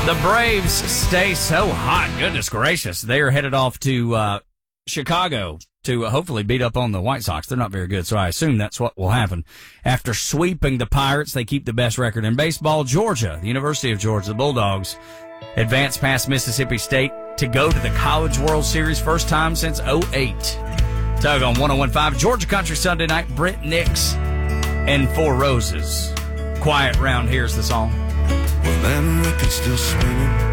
The Braves stay so hot. Goodness gracious. They are headed off to Chicago to hopefully beat up on the White Sox. They're not very good, so I assume that's what will happen. After sweeping the Pirates, they keep the best record in baseball. Georgia, the University of Georgia, the Bulldogs, advanced past Mississippi State to go to the College World Series, first time since '08. Tug on 101.5 Georgia Country Sunday night. Brent Nix and Four Roses. Quiet Round Here's the song. Well, that record's still spinning.